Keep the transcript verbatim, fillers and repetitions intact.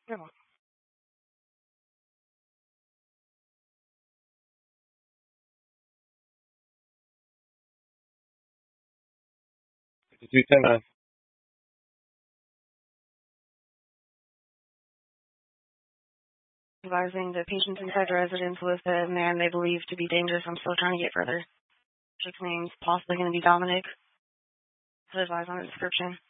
Yeah. fifty-two ten nine. Advising the patients inside the residence with a man they believe to be dangerous. I'm still trying to get further. Chick's name's possibly going to be Dominic. So advise on the description.